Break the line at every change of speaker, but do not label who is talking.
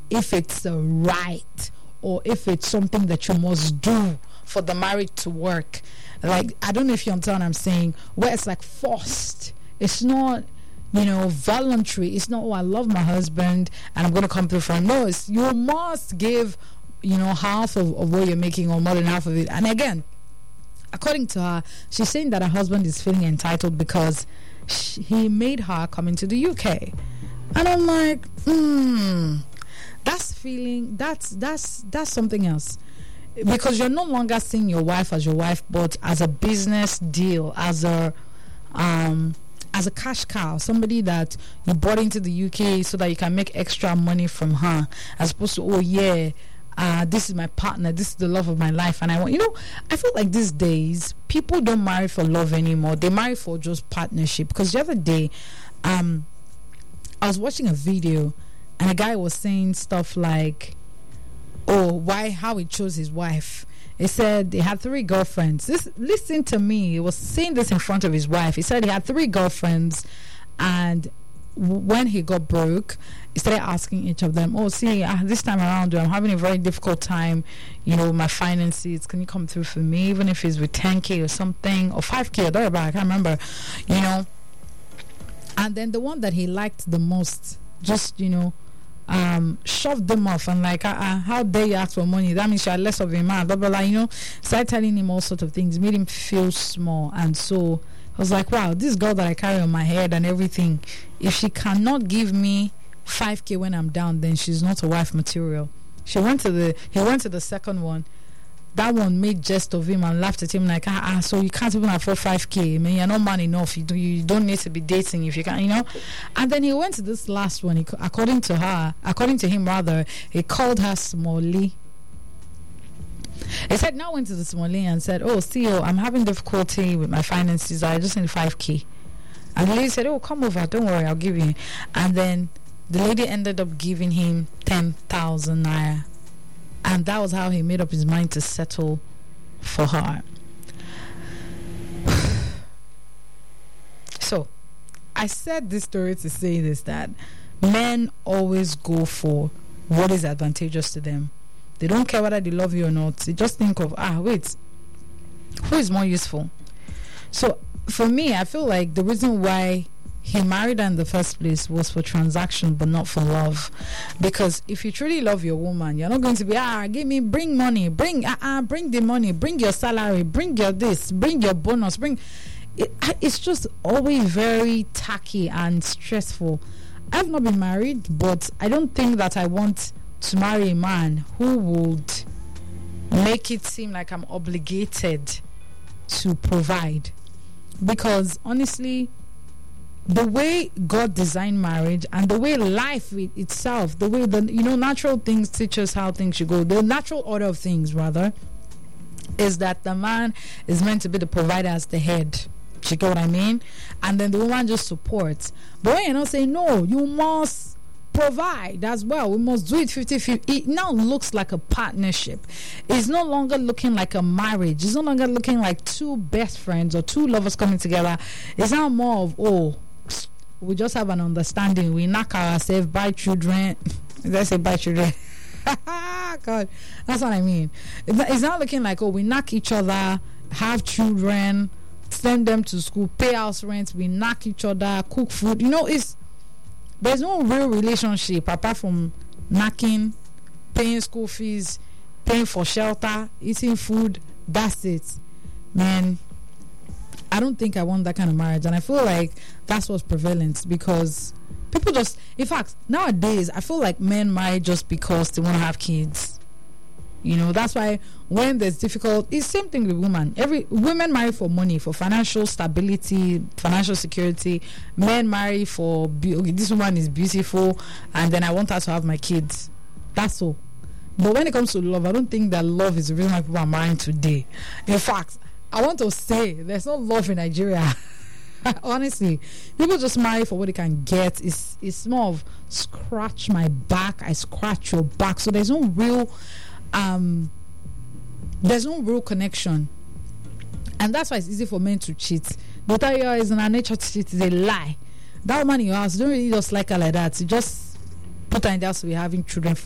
if it's a right or if it's something that you must do for the marriage to work. Like, I don't know if you understand what I'm saying, where it's like forced. It's not, voluntary. It's not, oh, I love my husband and I'm going to come through for him. No, it's, you must give, half of what you're making or more than half of it. And again, according to her, she's saying that her husband is feeling entitled because he made her come into the UK. And I'm like, that's something else. Because you're no longer seeing your wife as your wife, but as a business deal, as a cash cow, somebody that you brought into the UK so that you can make extra money from her, as opposed to, oh yeah, this is my partner, this is the love of my life, and I want, I feel like these days people don't marry for love anymore. They marry for just partnership. Because the other day, I was watching a video and a guy was saying stuff like, how he chose his wife. He said he had 3 girlfriends. Listen to me. He was saying this in front of his wife. He said he had 3 girlfriends, and when he got broke, he started asking each of them, this time around, I'm having a very difficult time, my finances. Can you come through for me, even if it's with 10K or something, or 5K, or whatever, I can't remember, And then the one that he liked the most, just, shoved them off and like, how dare you ask for money? That means you're less of a man, blah blah blah. Started telling him all sorts of things, made him feel small. And so I was like, wow, this girl that I carry on my head and everything, if she cannot give me 5K when I'm down, then she's not a wife material. He went to the second one. That one made jest of him and laughed at him like, so you can't even afford 5K. I mean, you're not man enough. You don't need to be dating if you can, And then he went to this last one. According to him, he called her Smally. He said, now went to the Smally and said, CEO, I'm having difficulty with my finances. I just need 5K. And the lady said, come over. Don't worry, I'll give you. And then the lady ended up giving him 10,000 naira. And that was how he made up his mind to settle for her. So, I said this story to say this, that men always go for what is advantageous to them. They don't care whether they love you or not. They just think of, wait, who is more useful? So, for me, I feel like the reason why he married her in the first place was for transaction, but not for love. Because if you truly love your woman, you're not going to be, bring money, bring the money, bring your salary, bring your this, bring your bonus, it's just always very tacky and stressful. I've not been married, but I don't think that I want to marry a man who would make it seem like I'm obligated to provide. Because honestly, the way God designed marriage and the way life itself, the way natural things teach us how things should go, the natural order of things rather, is that the man is meant to be the provider as the head. You get what I mean? And then the woman just supports. But when you're not saying, no, you must provide as well, we must do it 50-50, it now looks like a partnership. It's no longer looking like a marriage. It's no longer looking like 2 best friends or 2 lovers coming together. It's now more of, we just have an understanding. We knock ourselves, buy children. Let's say buy children. God, that's what I mean. It's not looking like, we knock each other, have children, send them to school, pay house rent, we knock each other, cook food. There's no real relationship apart from knocking, paying school fees, paying for shelter, eating food. That's it, man. I don't think I want that kind of marriage, and I feel like that's what's prevalent, because people just, in fact, nowadays I feel like men marry just because they want to have kids. That's why when there's difficult, it's same thing with women. Women marry for money, for financial stability, financial security. Men marry for this woman is beautiful, and then I want her to have my kids. That's all. But when it comes to love, I don't think that love is the reason why people are marrying today. In fact, I want to say there's no love in Nigeria. Honestly, people just marry for what they can get. It's more of scratch my back, I scratch your back. So there's no real connection, and that's why it's easy for men to cheat. But it's in our nature to cheat. Is a lie. That woman in your house, you don't really just like her like that. You just put her in the house to be having children for